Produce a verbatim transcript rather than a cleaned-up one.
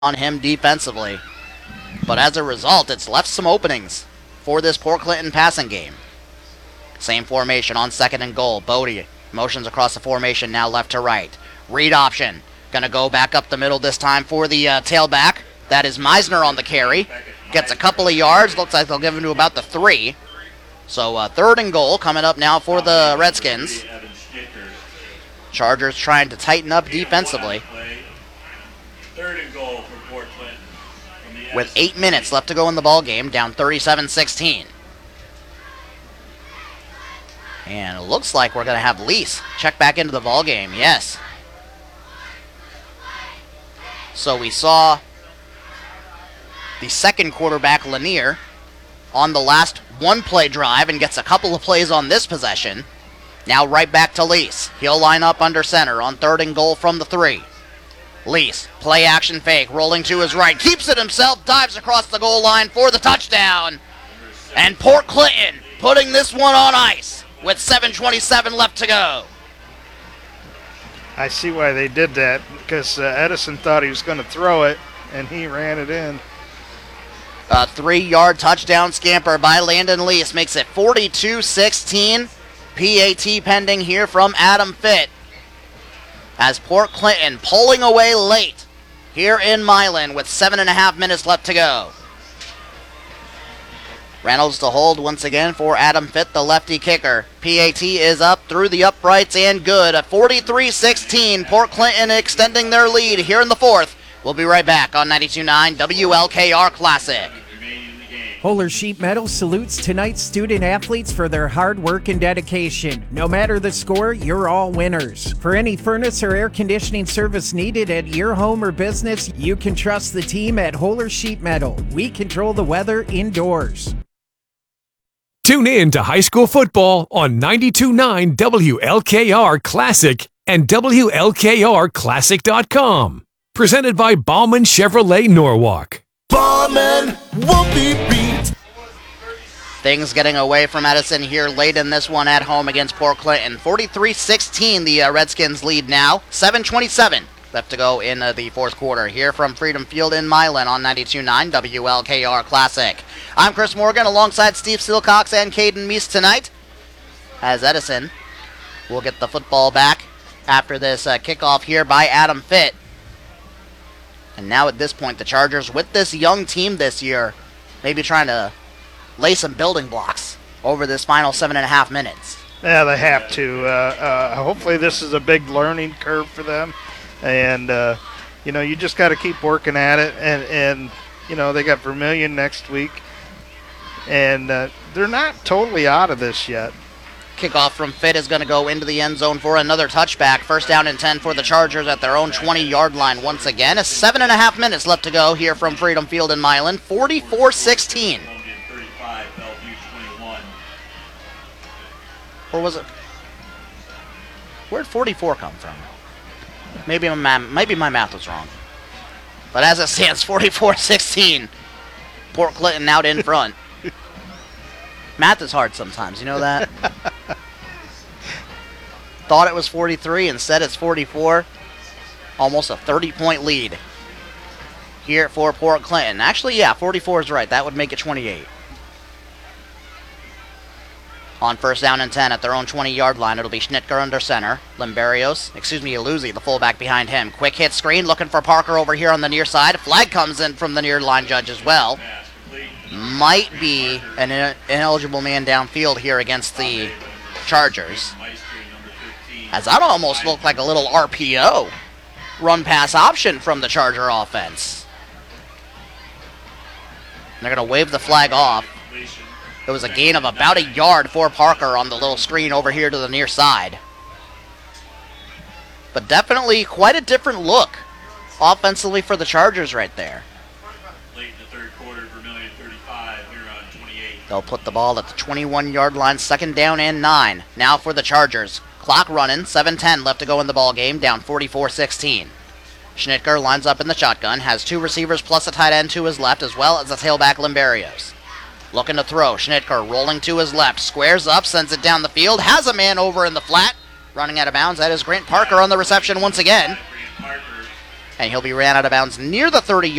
on him defensively. But as a result, it's left some openings for this Port Clinton passing game. Same formation on second and goal. Bodie motions across the formation now left to right. Read option. Going to go back up the middle this time for the uh, tailback. That is Meisner on the carry. Gets a couple of yards. Looks like they'll give him to about the three. So uh, third and goal coming up now for the Redskins. Chargers trying to tighten up defensively. Third and goal for Port Clinton. With eight minutes left to go in the ball game, down thirty-seven sixteen. And it looks like we're going to have Lease check back into the ball game. Yes. So we saw the second quarterback, Lanier, on the last one-play drive and gets a couple of plays on this possession. Now right back to Lease. He'll line up under center on third and goal from the three. Lease, play action fake, rolling to his right, keeps it himself, dives across the goal line for the touchdown. And Port Clinton putting this one on ice with seven twenty-seven left to go. I see why they did that, because uh, Edison thought he was going to throw it, and he ran it in. A three-yard touchdown scamper by Landon Lease makes it forty-two sixteen. P A T pending here from Adam Fitt. As Port Clinton pulling away late here in Milan with seven and a half minutes left to go. Reynolds to hold once again for Adam Fitt, the lefty kicker. P A T is up through the uprights and good. At forty-three sixteen, Port Clinton extending their lead here in the fourth. We'll be right back on ninety-two point nine W L K R Classic. Holler Sheet Metal salutes tonight's student athletes for their hard work and dedication. No matter the score, you're all winners. For any furnace or air conditioning service needed at your home or business, you can trust the team at Holler Sheet Metal. We control the weather indoors. Tune in to high school football on ninety-two point nine W L K R Classic and W L K R Classic dot com. Presented by Bauman Chevrolet Norwalk. Bauman won't be beat. Things getting away from Edison here late in this one at home against Port Clinton. forty-three sixteen, the uh, Redskins lead now. seven twenty-seven left to go in uh, the fourth quarter here from Freedom Field in Milan on ninety-two point nine W L K R Classic. I'm Chris Morgan alongside Steve Silcox and Caden Meese tonight. As Edison will get the football back after this uh, kickoff here by Adam Fitt. And now at this point, the Chargers, with this young team this year, maybe trying to lay some building blocks over this final seven and a half minutes. Yeah, they have to. Uh, uh, hopefully this is a big learning curve for them. And, uh, you know, you just got to keep working at it. And, and, you know, they got Vermilion next week. And uh, they're not totally out of this yet. Kickoff from Fitt is going to go into the end zone for another touchback. First down and ten for the Chargers at their own twenty-yard line once again. A seven and a half minutes left to go here from Freedom Field in Milan. forty-four sixteen. Or was it? Where'd forty-four come from? Maybe my, ma- maybe my math was wrong. But as it stands, forty-four sixteen. Port Clinton out in front. Math is hard sometimes, you know that? Thought it was forty-three, instead it's forty-four. Almost a thirty-point lead here for Port Clinton. Actually, yeah, forty-four is right. That would make it twenty-eight. On first down and ten at their own twenty-yard line, it'll be Schnitker under center. Limberios, excuse me, Iluzzi, the fullback behind him. Quick hit screen, looking for Parker over here on the near side. Flag comes in from the near line judge as well. Might be an in- ineligible man downfield here against the Chargers. As that almost looked like a little R P O run-pass option from the Charger offense. And they're going to wave the flag off. It was a gain of about a yard for Parker on the little screen over here to the near side. But definitely quite a different look offensively for the Chargers right there. They'll put the ball at the twenty-one-yard line, second down and nine. Now for the Chargers. Clock running, seven ten left to go in the ball game, down forty-four sixteen. Schnitker lines up in the shotgun, has two receivers plus a tight end to his left, as well as a tailback Limberios. Looking to throw, Schnitker rolling to his left, squares up, sends it down the field, has a man over in the flat, running out of bounds. That is Grant Parker on the reception once again. and he'll be ran out of bounds near the thirty